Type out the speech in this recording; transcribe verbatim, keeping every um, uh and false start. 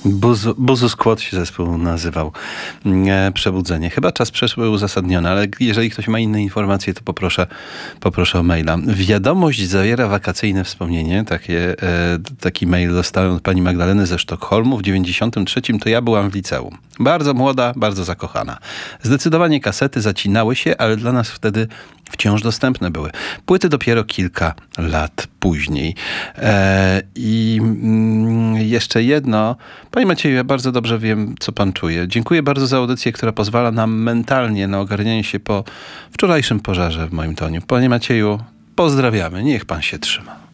Buz, Buzu Squad się zespół nazywał. E, Przebudzenie. Chyba czas przeszły uzasadniony, ale jeżeli ktoś ma inne informacje, to poproszę, poproszę o maila. Wiadomość zawiera wakacyjne wspomnienie. Takie, e, taki mail dostałem od pani Magdaleny ze Sztokholmu. W dziewięćdziesiątym trzecim to ja byłam w liceum. Bardzo młoda, bardzo zakochana. Zdecydowanie kasety zacinały się, ale dla nas wtedy wciąż dostępne były. Płyty dopiero kilka lat później. E, I mm, jeszcze jedno. Panie Macieju, ja bardzo dobrze wiem, co pan czuje. Dziękuję bardzo za audycję, która pozwala nam mentalnie na ogarnianie się po wczorajszym pożarze w moim tonie. Panie Macieju, pozdrawiamy. Niech pan się trzyma.